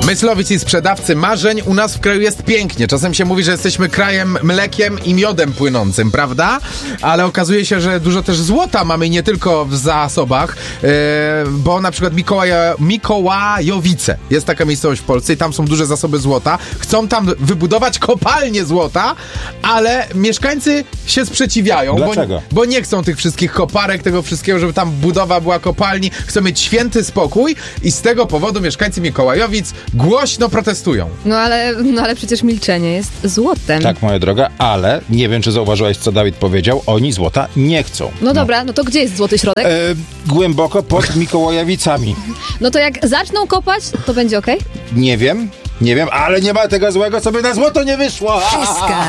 Myslowic i sprzedawcy marzeń. U nas w kraju jest pięknie. Czasem się mówi, że jesteśmy krajem mlekiem i miodem płynącym, prawda? Ale okazuje się, że dużo też złota mamy nie tylko w zasobach, bo na przykład Mikołajowice. Jest taka miejscowość w Polsce i tam są duże zasoby złota. Chcą tam wybudować kopalnię złota, ale mieszkańcy się sprzeciwiają. Dlaczego? Bo nie chcą tych wszystkich koparek, tego wszystkiego, żeby tam budowa była kopalni. Chcą mieć święty spokój i z tego powodu mieszkańcy Mikołajowic głośno protestują. No ale przecież milczenie jest złotem. Tak, moja droga, ale nie wiem, czy zauważyłaś, co Dawid powiedział. Oni złota nie chcą. No dobra, no to gdzie jest złoty środek? Głęboko pod Mikołajowicami. No to jak zaczną kopać, to będzie okej? Nie wiem, ale nie ma tego złego, co by na złото nie wyszło.